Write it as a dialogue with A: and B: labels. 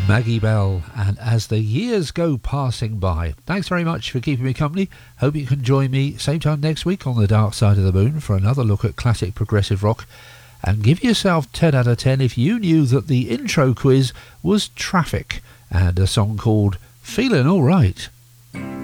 A: Maggie Bell, and As the Years Go Passing By. Thanks very much for keeping me company. Hope you can join me same time next week on The Dark Side of the Moon for another look at classic progressive rock. And give yourself 10 out of 10 if you knew that the intro quiz was Traffic and a song called Feeling Alright.